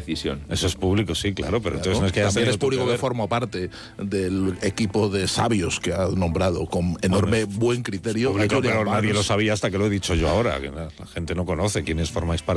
decisión. Eso es público, sí, claro, pero entonces no es que también es público que formo parte del equipo de sabios que ha nombrado con enorme buen criterio. Público, pero nadie lo sabía hasta que lo he dicho yo ahora, que la gente no conoce quiénes formáis parte.